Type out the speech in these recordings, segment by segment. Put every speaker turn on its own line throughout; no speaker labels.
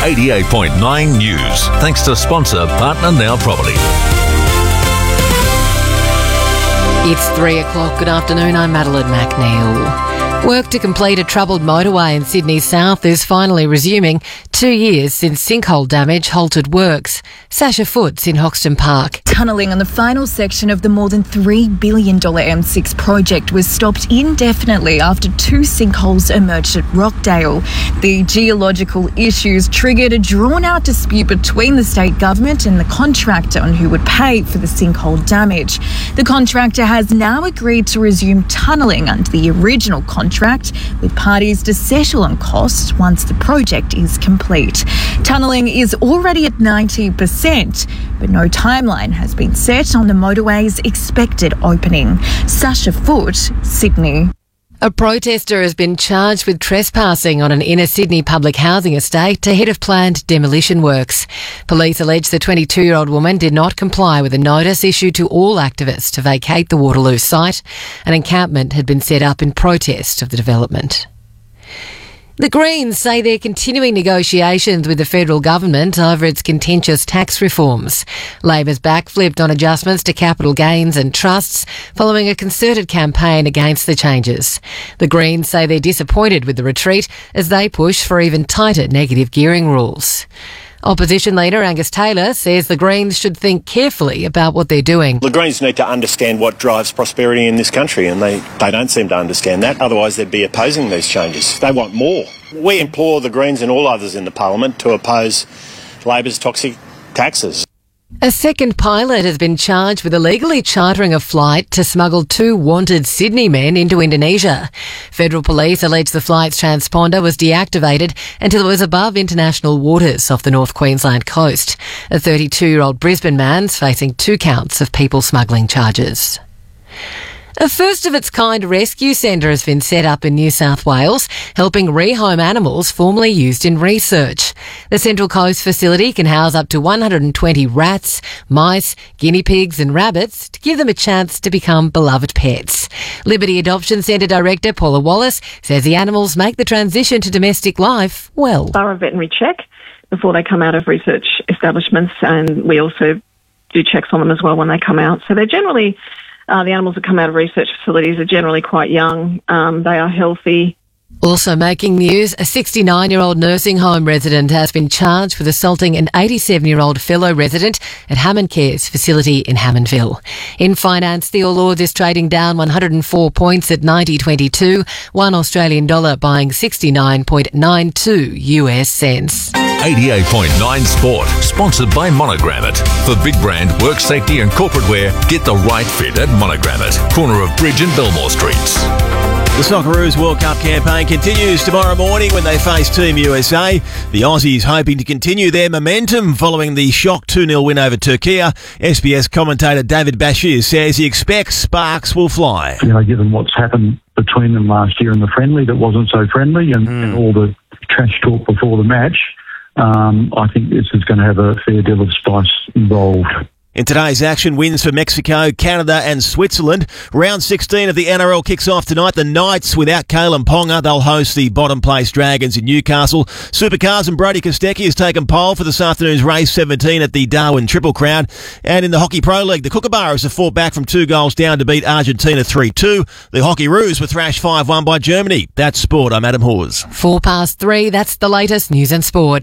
88.9 News. Thanks to sponsor Partner Now Property.
It's 3 o'clock. Good afternoon. I'm Madeline McNeil. Work to complete a troubled motorway in Sydney South is finally resuming 2 years since sinkhole damage halted works. Sasha Foots in Hoxton Park.
Tunnelling on the final section of the more than $3 billion M6 project was stopped indefinitely after 2 sinkholes emerged at Rockdale. The geological issues triggered a drawn-out dispute between the state government and the contractor on who would pay for the sinkhole damage. The contractor has now agreed to resume tunnelling under the original contract, with parties to settle on costs once the project is complete. Tunnelling is already at 90%, but no timeline has been set on the motorway's expected opening. Sasha Foot, Sydney.
A protester has been charged with trespassing on an inner Sydney public housing estate ahead of planned demolition works. Police allege the 22-year-old woman did not comply with a notice issued to all activists to vacate the Waterloo site. An encampment had been set up in protest of the development. The Greens say they're continuing negotiations with the federal government over its contentious tax reforms. Labor's backflipped on adjustments to capital gains and trusts following a concerted campaign against the changes. The Greens say they're disappointed with the retreat as they push for even tighter negative gearing rules. Opposition leader Angus Taylor says the Greens should think carefully about what they're doing.
The Greens need to understand what drives prosperity in this country, and they don't seem to understand that. Otherwise, they'd be opposing these changes. They want more. We implore the Greens and all others in the parliament to oppose Labor's toxic taxes.
A second pilot has been charged with illegally chartering a flight to smuggle 2 wanted Sydney men into Indonesia. Federal police allege the flight's transponder was deactivated until it was above international waters off the North Queensland coast. A 32-year-old Brisbane man's facing 2 counts of people smuggling charges. A first-of-its-kind rescue centre has been set up in New South Wales, helping rehome animals formerly used in research. The Central Coast facility can house up to 120 rats, mice, guinea pigs and rabbits to give them a chance to become beloved pets. Liberty Adoption Centre Director Paula Wallace says the animals make the transition to domestic life well.
Thorough veterinary check before they come out of research establishments, and we also do checks on them as well when they come out. So they're generally... the animals that come out of research facilities are generally quite young. They are healthy.
Also making news, a 69-year-old nursing home resident has been charged with assaulting an 87-year-old fellow resident at Hammond Care's facility in Hammondville. In finance, the All Ords is trading down 104 points at 90.22, $1 Australian dollar buying 69.92 US cents.
88.9 Sport, sponsored by Monogram It. For big brand, work safety and corporate wear, get the right fit at Monogram It, corner of Bridge and Belmore Streets.
The Socceroos World Cup campaign continues tomorrow morning when they face Team USA. The Aussies hoping to continue their momentum following the shock 2-0 win over Turkey. SBS commentator David Bashir says he expects sparks will fly.
Given what's happened between them last year in the friendly that wasn't so friendly and all the trash talk before the match, I think this is going to have a fair deal of spice involved.
In today's action, wins for Mexico, Canada and Switzerland. Round 16 of the NRL kicks off tonight. The Knights, without Kalen Ponga, they'll host the bottom-place Dragons in Newcastle. Supercars and Brody Kostecki has taken pole for this afternoon's race 17 at the Darwin Triple Crown. And in the Hockey Pro League, the Kookaburras have fought back from 2 goals down to beat Argentina 3-2. The Hockey Roos were thrashed 5-1 by Germany. That's sport. I'm Adam Hawes.
3:04, that's the latest news and sport.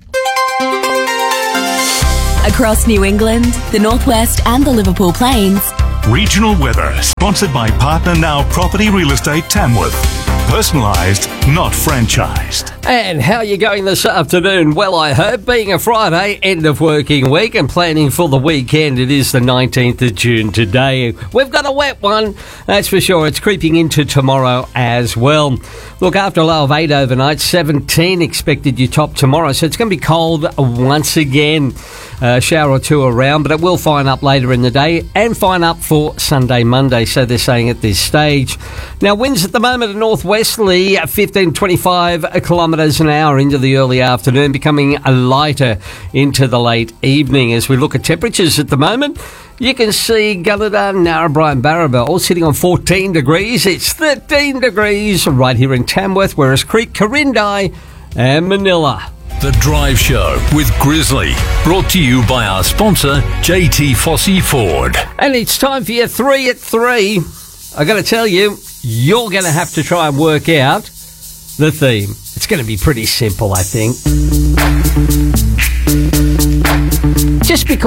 Across New England, the Northwest and the Liverpool Plains.
Regional weather, sponsored by Partner Now Property Real Estate Tamworth. Personalised, not franchised.
And how are you going this afternoon? Well, I hope, being a Friday, end of working week and planning for the weekend. It is the 19th of June today. We've got a wet one, that's for sure. It's creeping into tomorrow as well. Look, after a low of 8 overnight, 17 expected your top tomorrow, so it's going to be cold once again. A shower or two around, but it will fine up later in the day and fine up for Sunday, Monday, so they're saying at this stage. Now, winds at the moment are northwesterly, 15-25 kilometres an hour into the early afternoon, becoming lighter into the late evening. As we look at temperatures at the moment, you can see Gunnedah, Narrabri and Barraba all sitting on 14 degrees. It's 13 degrees right here in Tamworth, Werris Creek, Corindai and Manila.
The Drive Show with Grizzly. Brought to you by our sponsor, JT Fossey Ford.
And it's time for your 3 at 3. I got to tell you, you're going to have to try and work out the theme. It's going to be pretty simple, I think. Just because